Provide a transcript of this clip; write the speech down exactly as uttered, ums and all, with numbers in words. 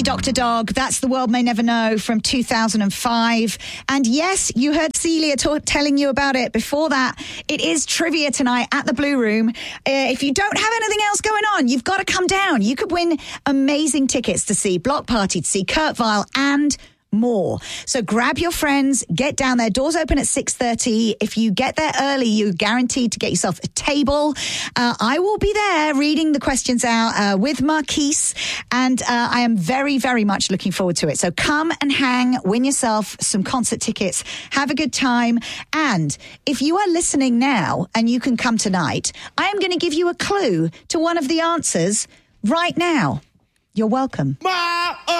Billy Doctor Dog. That's The World May Never Know from two thousand five. And yes, you heard Celia t- telling you about it before that. It is trivia tonight at the Blue Room. Uh, if you don't have anything else going on, you've got to come down. You could win amazing tickets to see Block Party, to see Kurt Vile, and more. So grab your friends, get down there. Doors open at six thirty. If you get there early, you're guaranteed to get yourself a table. Uh, I will be there reading the questions out uh, with Marquise, and uh, I am very, very much looking forward to it. So come and hang, win yourself some concert tickets, have a good time. And if you are listening now and you can come tonight, I am going to give you a clue to one of the answers right now. You're welcome.